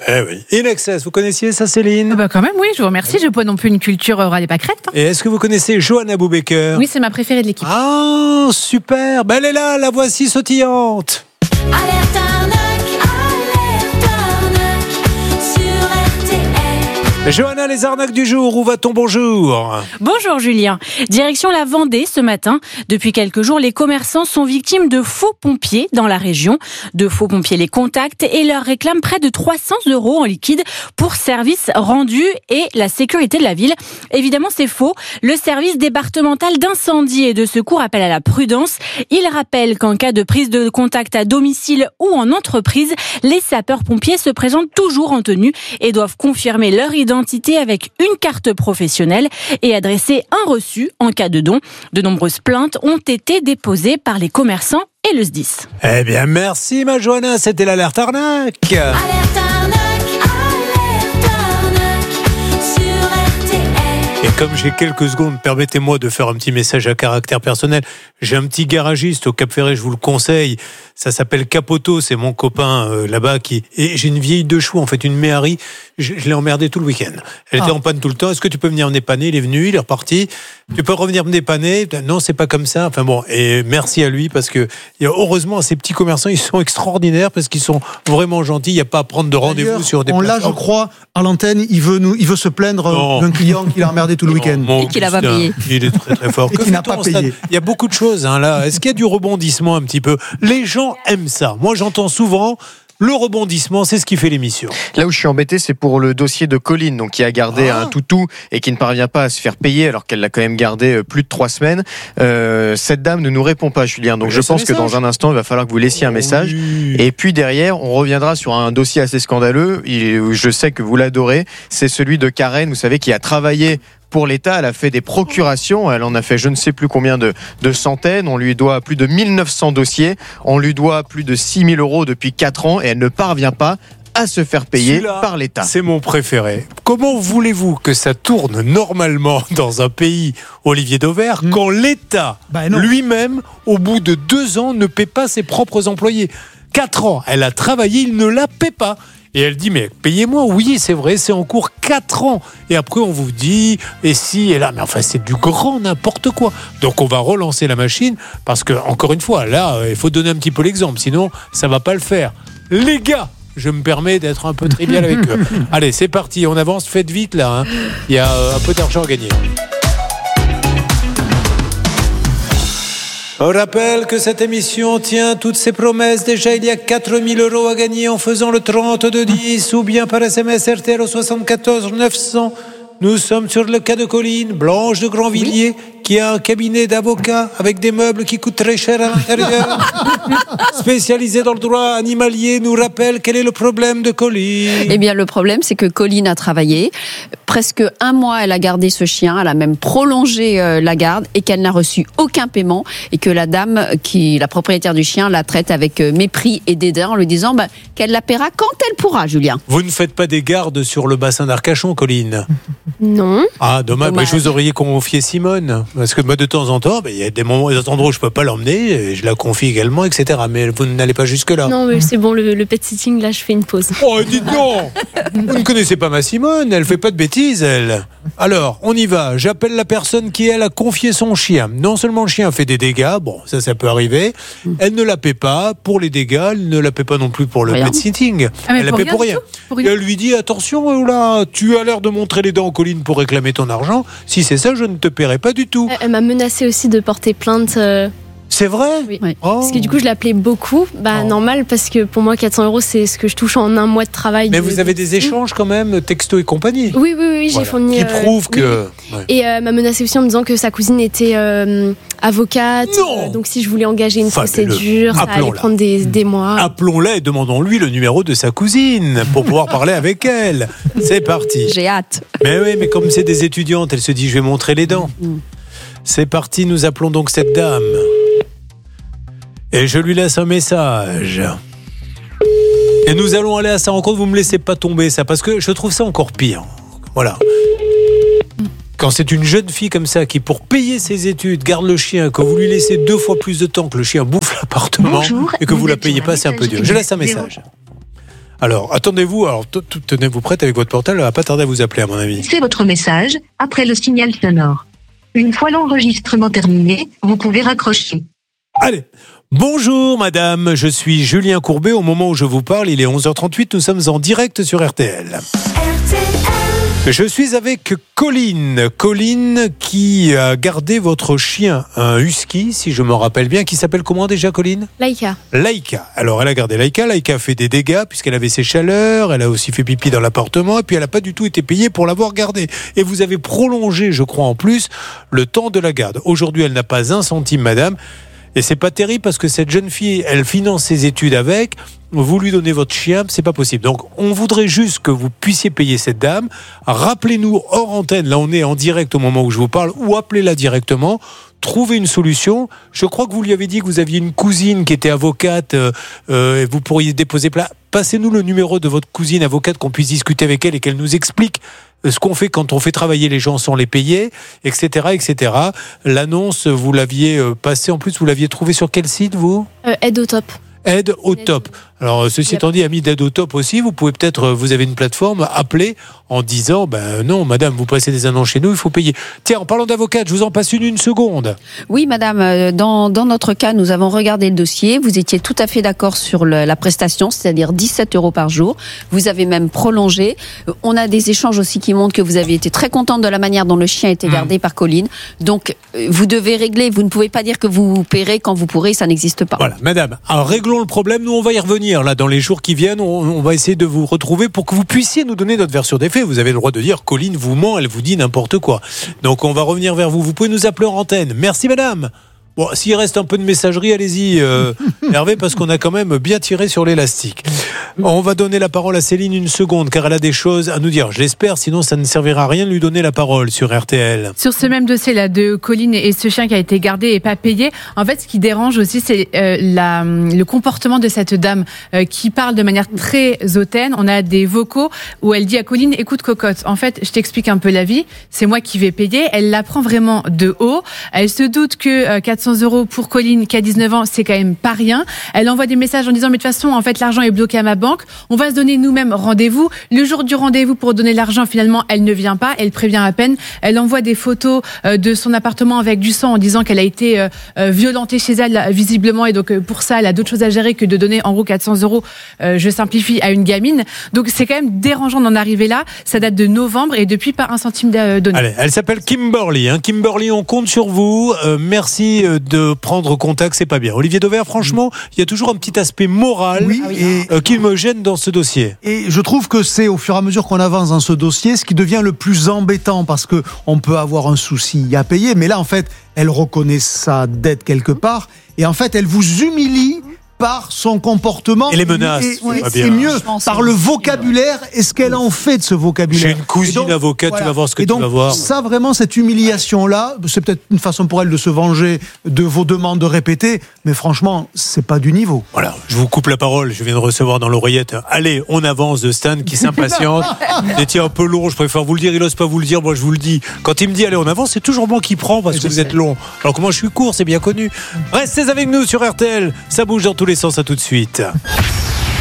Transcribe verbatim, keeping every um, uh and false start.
Eh oui. In Excess, vous connaissiez ça, Céline? Ah bah quand même, oui, je vous remercie. Je n'ai pas non plus une culture euh, râle et pâquerette. Hein. Et est-ce que vous connaissez Johanna Boubaker? Oui, c'est ma préférée de l'équipe. Ah, super. Ben, elle est là, la voici sautillante. Alerte arnaque, alerte arnaque sur R T L. Johanna, les arnaques du jour, où va-t-on? Bonjour. Bonjour Julien. Direction la Vendée ce matin. Depuis quelques jours, les commerçants sont victimes de faux pompiers dans la région. De faux pompiers les contactent et leur réclament près de trois cents euros en liquide pour service rendu et la sécurité de la ville. Évidemment, c'est faux. Le service départemental d'incendie et de secours appelle à la prudence. Il rappelle qu'en cas de prise de contact à domicile ou en entreprise, les sapeurs-pompiers se présentent toujours en tenue et doivent confirmer leur identité avec une carte professionnelle et adresser un reçu en cas de don. De nombreuses plaintes ont été déposées par les commerçants et le S D I S. Eh bien, merci ma Johanna, c'était l'alerte arnaque. Alerte arnaque, alerte arnaque sur R T L. Et comme j'ai quelques secondes, permettez-moi de faire un petit message à caractère personnel. J'ai un petit garagiste au Cap-Ferret, je vous le conseille. Ça s'appelle Capoto, c'est mon copain euh, là-bas. qui Et j'ai une vieille deux chevaux, en fait, une Méhari. Je, je l'ai emmerdée tout le week-end. Elle ah. était en panne tout le temps. Est-ce que tu peux venir me dépanner? Il est venu, il est reparti. Tu peux revenir me dépanner? Non, c'est pas comme ça. Enfin bon, et merci à lui parce que il y a, heureusement, ces petits commerçants, ils sont extraordinaires parce qu'ils sont vraiment gentils. Il n'y a pas à prendre de rendez-vous D'ailleurs, sur des on plateformes. Là, je crois, à l'antenne, il veut, nous, il veut se plaindre non. d'un client qu'il a emmerdé tout le week-end. Non, et qu'il n'a pas payé. Il est très très fort. Et qu'il n'a pas payé. Il y a beaucoup de choses hein, là. Est-ce qu'il y a du rebondissement un petit peu? Les gens aiment ça. Moi, j'entends souvent le rebondissement, c'est ce qui fait l'émission. Là où je suis embêté, c'est pour le dossier de Colline, donc qui a gardé ah. un toutou et qui ne parvient pas à se faire payer alors qu'elle l'a quand même gardé plus de trois semaines. Euh, cette dame ne nous répond pas, Julien. Donc je pense que dans un instant, il va falloir que vous laissiez un message. Oui. Et puis derrière, on reviendra sur un dossier assez scandaleux. Je sais que vous l'adorez. C'est celui de Karen, vous savez, qui a travaillé pour l'État. Elle a fait des procurations, elle en a fait je ne sais plus combien de, de centaines, on lui doit plus de mille neuf cents dossiers, on lui doit plus de six mille euros depuis quatre ans et elle ne parvient pas à se faire payer Celui-là, par l'État. C'est mon préféré. Comment voulez-vous que ça tourne normalement dans un pays, Olivier Dauvert, mmh. quand l'État bah lui-même, au bout de deux ans, ne paie pas ses propres employés? Quatre ans, elle a travaillé, il ne la paie pas. Et elle dit, mais payez-moi, oui, c'est vrai, c'est en cours quatre ans. Et après, on vous dit, et si, et là, mais enfin, c'est du grand n'importe quoi. Donc, on va relancer la machine, parce que, encore une fois, là, il faut donner un petit peu l'exemple, sinon, ça va pas le faire. Les gars, je me permets d'être un peu trivial avec eux. Allez, c'est parti, on avance, faites vite, là. Hein. Il y a euh, un peu d'argent à gagner. On rappelle que cette émission tient toutes ses promesses. Déjà, il y a quatre mille euros à gagner en faisant le trente-deux dix ou bien par S M S R T L au soixante-quatorze neuf cents. Nous sommes sur le cas de Colline, Blanche de Grandvilliers, oui. qui a un cabinet d'avocats avec des meubles qui coûtent très cher à l'intérieur. Spécialisée dans le droit animalier, nous rappelle quel est le problème de Colline. Eh bien, le problème, c'est que Colline a travaillé. Presque un mois, elle a gardé ce chien. Elle a même prolongé euh, la garde et qu'elle n'a reçu aucun paiement. Et que la dame, qui, la propriétaire du chien, la traite avec euh, mépris et dédain en lui disant bah, qu'elle la paiera quand elle pourra, Julien. Vous ne faites pas des gardes sur le bassin d'Arcachon, Colline? Non. Ah, dommage. dommage. Mais je vous auriez confié Simone. Parce que moi, de temps en temps, il y a des moments, des endroits où je ne peux pas l'emmener. Et je la confie également, et cetera. Mais vous n'allez pas jusque-là. Non, mais c'est bon, le, le pet sitting, là, je fais une pause. Oh, dites donc. Vous ne connaissez pas ma Simone. Elle ne fait pas de bêtises, elle. Alors, on y va. J'appelle la personne qui, elle, a confié son chien. Non seulement le chien fait des dégâts. Bon, ça, ça peut arriver. Elle ne la paie pas pour les dégâts. Elle ne la paie pas non plus pour le rien. pet sitting. Ah, elle la paie pour rien. Pour rien. Et elle lui dit, attention, oh là, tu as l'air de montrer les dents aux Colline pour réclamer ton argent. Si c'est ça, je ne te paierai pas du tout. Elle, elle m'a menacé aussi de porter plainte. Euh... C'est vrai? Oui. oui. Oh. Parce que du coup, je l'appelais beaucoup. Bah, oh. normal, parce que pour moi, quatre cents euros, c'est ce que je touche en un mois de travail. Mais de, vous avez de... des échanges quand même, texto et compagnie? Oui, oui, oui, j'ai voilà. fourni. Qui prouvent euh, que. Oui. Ouais. Et euh, m'a menacé aussi en me disant que sa cousine était euh, avocate. Non. Euh, donc, si je voulais engager une Fabuleux. procédure, ça allait prendre des, des mois. Appelons-la et demandons-lui le numéro de sa cousine pour pouvoir parler avec elle. C'est parti. J'ai hâte. Mais oui, mais comme c'est des étudiantes, elle se dit je vais montrer les dents. Mm. C'est parti, nous appelons donc cette dame. Et je lui laisse un message. Et nous allons aller à sa rencontre. Vous ne me laissez pas tomber ça, parce que je trouve ça encore pire. Voilà. Quand c'est une jeune fille comme ça qui, pour payer ses études, garde le chien, que vous lui laissez deux fois plus de temps que le chien bouffe l'appartement, Bonjour, et que vous ne la payez pas, c'est un peu dur. Je laisse un message. Alors, attendez-vous, alors t- t- tenez-vous prête avec votre portable, elle va pas tarder à vous appeler à mon avis. C'est votre message après le signal sonore. Une fois l'enregistrement terminé, vous pouvez raccrocher. Allez, bonjour madame, je suis Julien Courbet. Au moment où je vous parle, il est onze heures trente-huit, nous sommes en direct sur R T L. Je suis avec Colline, Colline qui a gardé votre chien, un husky, si je me rappelle bien, qui s'appelle comment déjà, Colline ? Laïka. Laïka. Alors elle a gardé Laïka, Laïka a fait des dégâts puisqu'elle avait ses chaleurs, elle a aussi fait pipi dans l'appartement et puis elle n'a pas du tout été payée pour l'avoir gardée. Et vous avez prolongé, je crois en plus, le temps de la garde. Aujourd'hui, elle n'a pas un centime, madame. Et c'est pas terrible parce que cette jeune fille, elle finance ses études avec. Vous lui donnez votre chien, c'est pas possible. Donc, on voudrait juste que vous puissiez payer cette dame. Rappelez-nous hors antenne, là on est en direct au moment où je vous parle, ou appelez-la directement. Trouvez une solution. Je crois que vous lui avez dit que vous aviez une cousine qui était avocate euh, euh, et vous pourriez déposer plainte. Passez-nous le numéro de votre cousine avocate, qu'on puisse discuter avec elle et qu'elle nous explique ce qu'on fait quand on fait travailler les gens sans les payer, et cetera, et cetera. L'annonce, vous l'aviez passée, en plus, vous l'aviez trouvée sur quel site, vous ? Euh, aide au top. Aide au top. Alors, ceci étant dit, amis d'aide au top aussi, vous pouvez peut-être, vous avez une plateforme, appeler en disant, ben non, madame, vous passez des annonces chez nous, il faut payer. Tiens, en parlant d'avocate, je vous en passe une une seconde. Oui, madame, dans, dans notre cas, nous avons regardé le dossier. Vous étiez tout à fait d'accord sur le, la prestation, c'est-à-dire dix-sept euros par jour. Vous avez même prolongé. On a des échanges aussi qui montrent que vous avez été très contente de la manière dont le chien était gardé mmh. par Colline. Donc, vous devez régler. Vous ne pouvez pas dire que vous paierez quand vous pourrez, ça n'existe pas. Voilà, madame, alors réglons le problème. Nous, on va y revenir là dans les jours qui viennent. On, on va essayer de vous retrouver pour que vous puissiez nous donner notre version des faits. Vous avez le droit de dire Colline vous ment, elle vous dit n'importe quoi. Donc, on va revenir vers vous. Vous pouvez nous appeler en antenne. Merci, madame. Bon, s'il reste un peu de messagerie, allez-y, euh, Hervé, parce qu'on a quand même bien tiré sur l'élastique. On va donner la parole à Céline une seconde, car elle a des choses à nous dire. Je l'espère, sinon ça ne servira à rien de lui donner la parole sur R T L. Sur ce même dossier-là de Colline et ce chien qui a été gardé et pas payé, en fait, ce qui dérange aussi, c'est euh, la, le comportement de cette dame euh, qui parle de manière très hautaine. On a des vocaux où elle dit à Colline, écoute cocotte, en fait, je t'explique un peu la vie, c'est moi qui vais payer. Elle la prend vraiment de haut. Elle se doute que euh, quatre cents euros pour Colline qui a dix-neuf ans, c'est quand même pas rien. Elle envoie des messages en disant, mais de toute façon, en fait, l'argent est bloqué à ma banque. On va se donner nous-mêmes rendez-vous. Le jour du rendez-vous pour donner l'argent, finalement, elle ne vient pas. Elle prévient à peine. Elle envoie des photos euh, de son appartement avec du sang en disant qu'elle a été euh, euh, violentée chez elle, visiblement. Et donc, euh, pour ça, elle a d'autres choses à gérer que de donner, en gros, quatre cents euros, euh, je simplifie, à une gamine. Donc, c'est quand même dérangeant d'en arriver là. Ça date de novembre et depuis, pas un centime donné. Allez, elle s'appelle Kimberly. Hein. Kimberly, on compte sur vous. Euh, merci de prendre contact. C'est pas bien. Olivier Dauvert, franchement, il y a toujours un petit aspect moral oui, et euh, qui me gêne dans ce dossier. Et je trouve que c'est au fur et à mesure qu'on avance dans ce dossier ce qui devient le plus embêtant, parce que on peut avoir un souci à payer, mais là en fait elle reconnaît sa dette quelque part et en fait elle vous humilie par son comportement. Et les menaces. Et, et, c'est mieux, par le vocabulaire et ce qu'elle en fait de ce vocabulaire. J'ai une cousine donc, avocate, voilà. Tu vas voir ce que et donc, tu vas voir. Ça, vraiment, cette humiliation-là, c'est peut-être une façon pour elle de se venger de vos demandes répétées, mais franchement, c'est pas du niveau. Voilà, je vous coupe la parole, je viens de recevoir dans l'oreillette. Allez, on avance de Stan qui s'impatiente. Il était un peu long, je préfère vous le dire, il n'ose pas vous le dire, moi je vous le dis. Quand il me dit allez, on avance, c'est toujours moi qui prends parce que vous êtes long. Alors que moi je suis court, c'est bien connu. Restez avec nous sur R T L, ça bouge dans tous les sens, à tout de suite.